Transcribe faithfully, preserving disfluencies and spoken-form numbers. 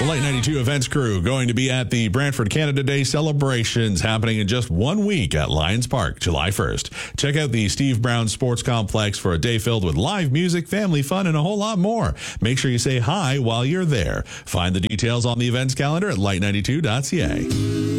The Light ninety-two events crew going to be at the Brantford Canada Day celebrations happening in just one week at Lions Park, July first. Check out the Steve Brown Sports Complex for a day filled with live music, family fun, and a whole lot more. Make sure you say hi while you're there. Find the details on the events calendar at light ninety-two dot c a.